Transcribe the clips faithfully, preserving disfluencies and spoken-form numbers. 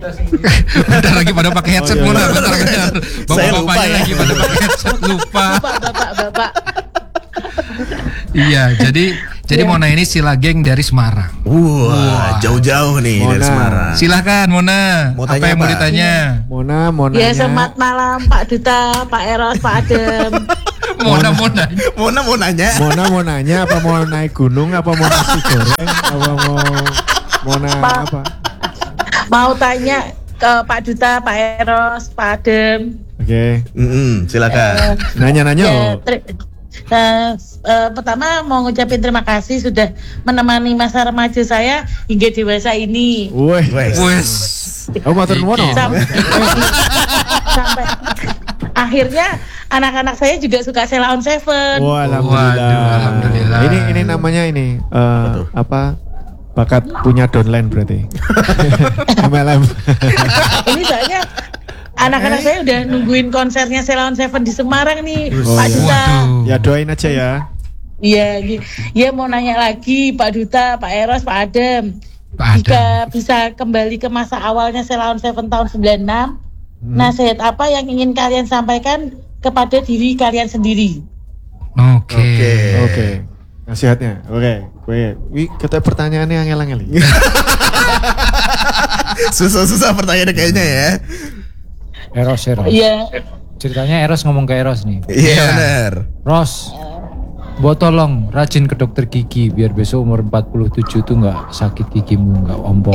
Bentar lagi pada pakai headset oh, iya, Mona. Bentar lagi. Bapak-bapaknya ya. Lagi pada pakai headset lupa. Bapak-bapak. Iya, jadi jadi yeah. Mona ini sila geng dari Semarang. Wah, wow, jauh-jauh nih Mona. Dari Semarang. Silahkan Mona. Mau apa yang apa? Mau ditanya? Mona, Mona. Ya, selamat malam Pak Duta, Pak Eros, Pak Adem. Mona, Mona. Mona mau nanya. Mona mau nanya apa mau naik gunung apa mau nasi goreng apa mau Mona pa, apa? Mau tanya ke Pak Duta, Pak Eros, Pak Adem. Oke. Okay. Mm-hmm, silakan. Uh, Nanya-nanya. Ya, ter- Uh, uh, pertama mau ngucapin terima kasih sudah menemani masa remaja saya hingga dewasa ini. Wih, wes. Oh, matur nuwun. Sampai, sampai akhirnya anak-anak saya juga suka Sheila on Seven. Wah, alhamdulillah. Waduh, alhamdulillah. Ini ini namanya ini uh, apa? Bakat punya downline berarti. M L M. Ini soalnya anak-anak saya udah nungguin konsernya Sheila on Seven di Semarang nih, oh, Pak Duta. Ya doain aja ya. Iya, ya mau nanya lagi Pak Duta, Pak Eros, Pak Adem. Pak Adem. Jika bisa kembali ke masa awalnya Sheila on Seven tahun sembilan puluh enam, hmm. nasihat apa yang ingin kalian sampaikan kepada diri kalian sendiri? Oke. Okay. Oke. Okay. Okay. Nasihatnya. Oke. Okay. Wih, kita pertanyaannya angel-angel. Susah-susah pertanyaannya kayaknya ya. Eros, Eros. Iya. Ceritanya Eros ngomong ke Eros nih. Iya yeah, benar. Ros, buat tolong rajin ke dokter gigi biar besok umur empat puluh tujuh tuh nggak sakit gigimu, nggak ompong.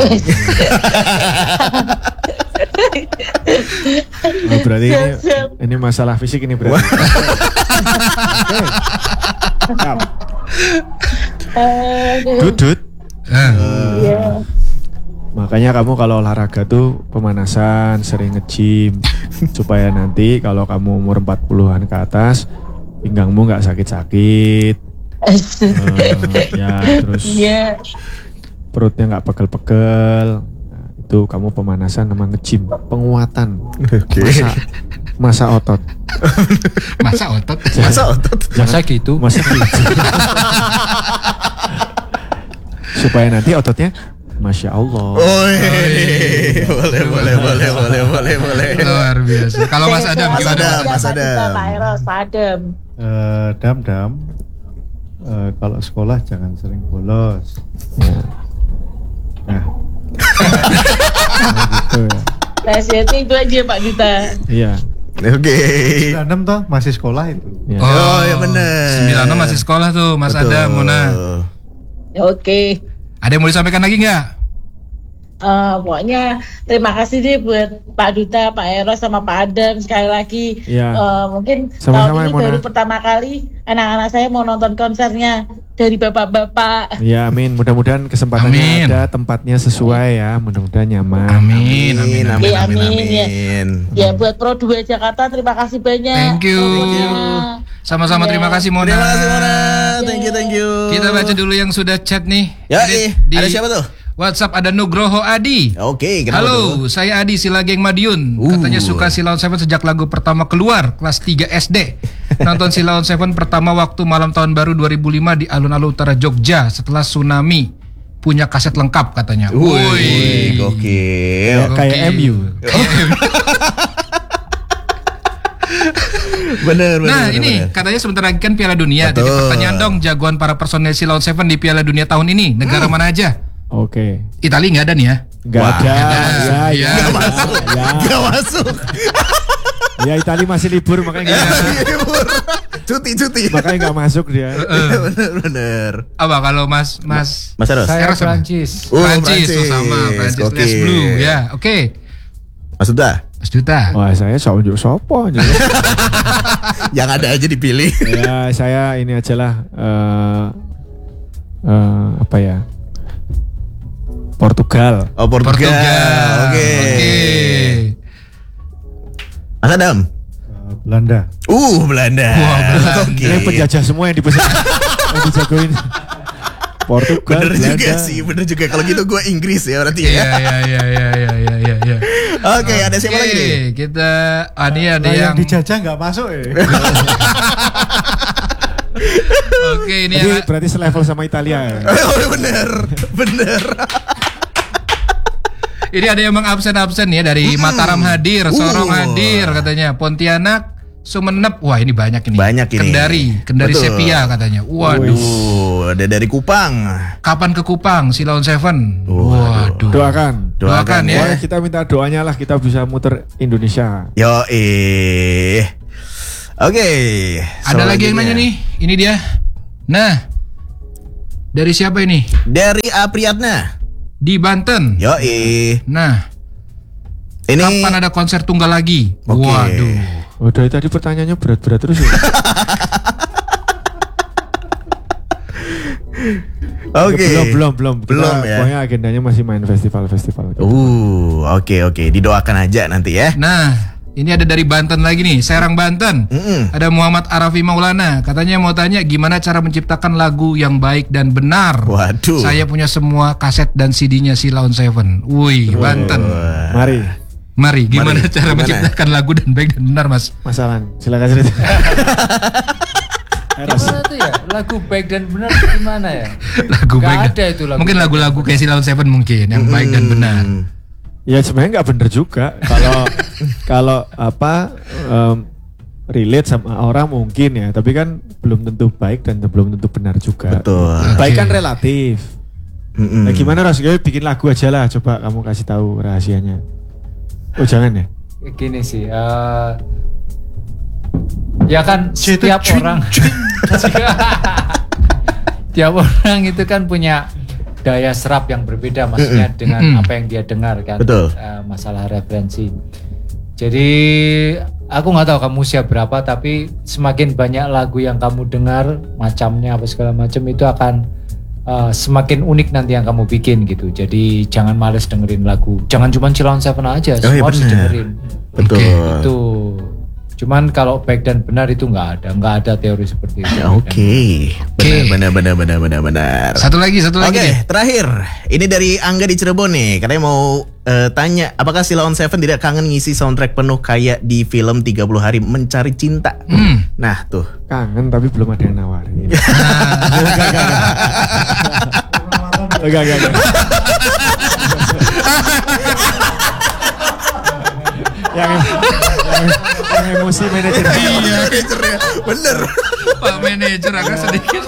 Oh, berarti ini, ini masalah fisik ini berarti. Dudut. Iya. Makanya kamu kalau olahraga tuh pemanasan, sering nge-gym supaya nanti kalau kamu umur empat puluhan ke atas pinggangmu nggak sakit-sakit. uh, ya terus yeah. Perutnya nggak pegel-pegel. Nah, itu kamu pemanasan sama nge-gym, penguatan. Okay. Masa masa otot. Masa otot. Masa otot. Masa gitu. Masa gitu. Supaya nanti ototnya Masya Allah. Oh, boleh, boleh, boleh, boleh, boleh, boleh. Luar biasa. Kalau Mas Adam, Mas Adam, Mas Adam. Pak Eros, Pak Adem. Uh, dam, dam. Uh, kalau sekolah jangan sering bolos. Ya. Nah. Gitu ya. Nasihatnya itu aja Pak Duta. Iya. Oke. Okay. sembilan enam toh masih sekolah itu. Ya. Oh, oh ya benar. sembilan enam masih sekolah tuh, Mas Betul. Adam, Mona. Oke. Okay. Ada yang mau disampaikan lagi nggak? Uh, pokoknya terima kasih deh buat Pak Duta, Pak Eros sama Pak Adem sekali lagi. Ya. Uh, mungkin Sama-sama, tahun ini baru pertama kali anak-anak saya mau nonton konsernya dari bapak-bapak. Ya amin. Mudah-mudahan kesempatannya amin. Ada, tempatnya sesuai ya. Mudah-mudahan nyaman. Amin. Amin. Amin. Amin. Ya, amin, amin, amin, amin. Ya. Ya buat Pro dua Jakarta terima kasih banyak. Thank you. Pokoknya. Sama-sama ya. Terima kasih Mona. Terima kasih Mona. Thank you, thank you. Kita baca dulu yang sudah chat nih. Ya, di, ada siapa tuh? WhatsApp ada Nugroho Adi. Oke, okay, halo, tuh? Saya Adi Sila Geng Madiun. Uh. Katanya suka Sheila on Seven sejak lagu pertama keluar kelas tiga S D. Nonton Sheila on Seven pertama waktu malam tahun baru dua ribu lima di alun-alun utara Jogja setelah tsunami. Punya kaset lengkap katanya. Wih, gokil. Kayak M U. Bener, bener, nah bener, ini bener. Katanya sebentar lagi kan Piala Dunia. Betul. Jadi pertanyaan dong, jagoan para personel Sheila on Seven di Piala Dunia tahun ini negara hmm. mana aja? Oke. Okay. Italia nggak ada nih ya? Nggak ada. Ya, ya. Nggak masuk. Ya. Nggak masuk. Ya Italia masih libur makanya nggak masuk. Cuti, cuti. Makanya nggak masuk dia. Uh. Bener, bener. Apa kalau Mas, Mas? Mas Eros? Saya Prancis. Oh, Prancis, oh, sama. Prancis Les Blue, ya. Oke. Okay. Mas Duta? Mas Duta. Wah saya so unjuk sopo aja. Yang ada aja dipilih. Ya saya ini aja lah. Uh, uh, apa ya? Portugal. Oh Portugal. Portugal. Oke. Okay. Okay. Mas Adam? Uh, Belanda. Uh Belanda. Wah Belanda. Okay. Ini penjajah semua yang dipesan. Yang dijagoin. Portugal. Bener Belanda. juga sih, bener juga. Kalau gitu gue Inggris ya berarti ya. Iya iya iya iya iya iya iya. Oke, ada siapa lagi nih? Kita ada ada nah, yang, yang dijajah nggak masuk ya. Oke, ini Jadi, ya. berarti selevel sama Italia ya? Oh bener, bener. Ini ada yang mengabsen-absen ya dari Hmm. Mataram hadir, Sorong Uh. hadir katanya, Pontianak, Sumenep, wah ini banyak ini. Banyak ini. Kendari, Kendari Betul. Sepia katanya. Waduh. Waduh, ada dari Kupang. Kapan ke Kupang, Silaun Seven? Waduh. Waduh. Doakan. Doakan Doakan ya. ya. Pokoknya kita minta doanya lah kita bisa muter Indonesia. Yo eh. Oke. Ada lagi yang nanya nih, ini dia. Nah, dari siapa ini? Dari Apriyatna. Di Banten. Yo eh. Nah, Ini kapan ada konser tunggal lagi? Oke. Waduh. Oh, dari tadi pertanyaannya berat-berat terus ya. Oke. Belum, belum, belum. Kita Belum ya. Pokoknya agendanya masih main festival-festival. Uh, oke oke, didoakan aja nanti ya. Nah, ini ada dari Banten lagi nih, Serang Banten. Mm-mm. Ada Muhammad Arafi Maulana, katanya mau tanya gimana cara menciptakan lagu yang baik dan benar. Waduh. Saya punya semua kaset dan C D-nya Silaun Seven. Wih, Banten. Mari, Mari, gimana Mari, cara gimana? menciptakan lagu dan baik dan benar, Mas? Mas Alan, silakan cerita. Eros. Gimana tuh ya? Lagu baik dan benar itu gimana ya? Lagu Nggak baik. ada itu lagu Mungkin baik lagu-lagu kayak Silaun Seven mungkin yang baik dan benar. Hmm. Ya sebenarnya nggak bener juga. Kalau kalau apa em, relate sama orang mungkin ya, tapi kan belum tentu baik dan belum tentu benar juga. Betul. Baik Oke. kan relatif. Mm-mm. Nah, gimana Ros? Gue bikin lagu aja lah. Coba kamu kasih tahu rahasianya. Oh jangan ya? Gini sih, eh, ya kan setiap orang, tiap orang itu kan punya daya serap yang berbeda, maksudnya dengan Mm-mm. apa yang dia dengar kan, Betul. eh, masalah referensi. Jadi aku nggak tahu kamu usia berapa, tapi semakin banyak lagu yang kamu dengar, macamnya apa segala macam itu akan uh, semakin unik nanti yang kamu bikin gitu. Jadi jangan males dengerin lagu. Jangan cuma Silaun Seven aja, Oh, iya semua harus benar. dengerin. Betul. Oke, Itu. Cuman kalau baik dan benar itu nggak ada, nggak ada teori seperti itu. Ya, Oke. Benar benar benar benar benar benar. Satu lagi, satu Oke, lagi deh. terakhir. Ini dari Angga di Cirebon nih. Katanya mau eh, tanya, apakah Silaun Seven tidak kangen ngisi soundtrack penuh kayak di film tiga puluh hari Mencari Cinta? Hmm. Nah, tuh. Kangen tapi belum ada yang nawarin. Enggak, enggak, enggak. yang, yang, yang emosi manajer. Iya, manajernya. Bener. Pak manajer agak sedikit.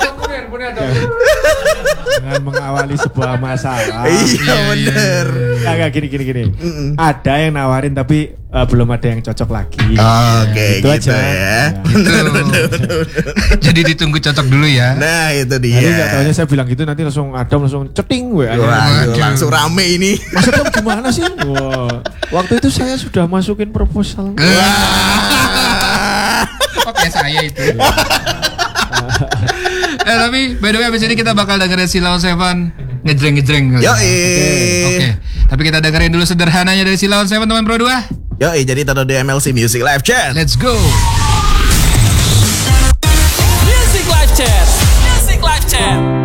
Dengan mengawali sebuah masalah. Iya, bener. Enggak, enggak, gini, gini, gini. Ada yang nawarin tapi eh, belum ada yang cocok lagi. Oke, Itu gitu aja. ya. Ya. Bener, bener, bener, bener. Jadi ditunggu cocok dulu ya. Nah, itu Jadi dia. nggak tahunya saya bilang gitu nanti langsung Adam langsung ceting gue. Waduh, langsung rame ini. Maksudnya gimana sih? Wah, waktu itu saya sudah masukin proposal. Oke, saya itu. eh tapi by the way abis ini kita bakal dengerin Silaun Seven ngejreng-ngejreng. Yoi. Oke. Tapi kita dengerin dulu sederhananya dari Silaun Seven teman Pro dua. Yoi, jadi taruh di M L C Music Live Chat. Let's go. Music Live Chat. Music Live Chat.